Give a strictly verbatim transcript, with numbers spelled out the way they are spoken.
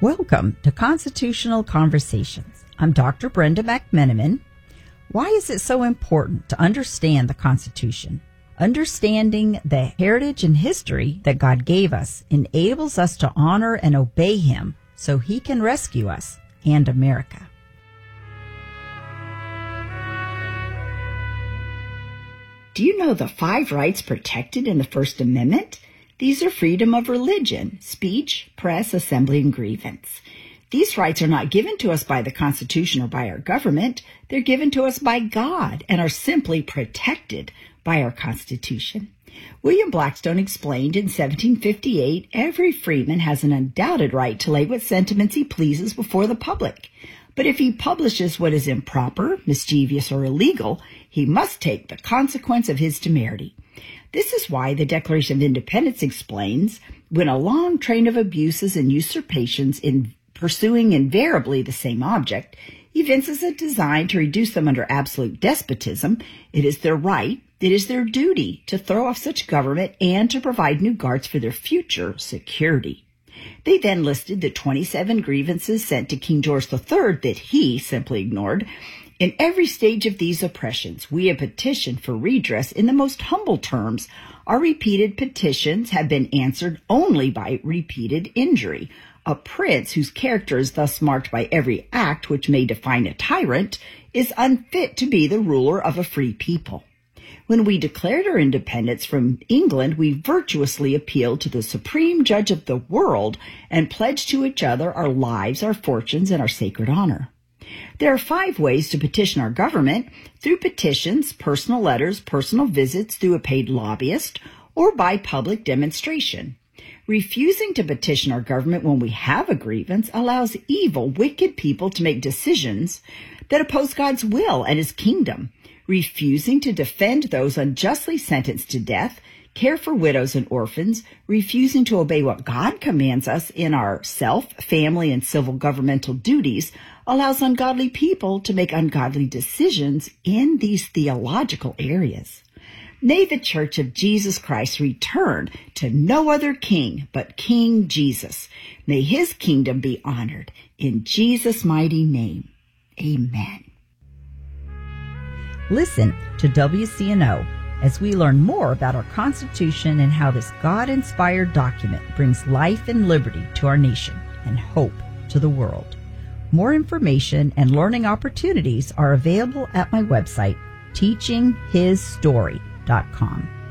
Welcome to Constitutional Conversations. I'm Doctor Brenda McMenamin. Why is it so important to understand the Constitution? Understanding the heritage and history that God gave us enables us to honor and obey Him so He can rescue us and America. Do you know the five rights protected in the First Amendment? These are freedom of religion, speech, press, assembly, and grievance. These rights are not given to us by the Constitution or by our government. They're given to us by God and are simply protected by our Constitution. William Blackstone explained in seventeen fifty-eight, every freeman has an undoubted right to lay what sentiments he pleases before the public. But if he publishes what is improper, mischievous, or illegal, he must take the consequence of his temerity. This is why the Declaration of Independence explains, when a long train of abuses and usurpations in pursuing invariably the same object evinces a design to reduce them under absolute despotism, it is their right, it is their duty to throw off such government and to provide new guards for their future security. They then listed the twenty-seven grievances sent to King George the Third that he simply ignored. In every stage of these oppressions, we have petitioned for redress in the most humble terms. Our repeated petitions have been answered only by repeated injury. A prince whose character is thus marked by every act which may define a tyrant is unfit to be the ruler of a free people. When we declared our independence from England, we virtuously appealed to the supreme judge of the world and pledged to each other our lives, our fortunes, and our sacred honor. There are five ways to petition our government: through petitions, personal letters, personal visits, through a paid lobbyist, or by public demonstration. Refusing to petition our government when we have a grievance allows evil, wicked people to make decisions that oppose God's will and His kingdom. Refusing to defend those unjustly sentenced to death, care for widows and orphans, refusing to obey what God commands us in our self, family, and civil governmental duties allows ungodly people to make ungodly decisions in these theological areas. May the Church of Jesus Christ return to no other king but King Jesus. May His kingdom be honored. In Jesus' mighty name, amen. Listen to W C N O as we learn more about our Constitution and how this God-inspired document brings life and liberty to our nation and hope to the world. More information and learning opportunities are available at my website, teaching his story dot com.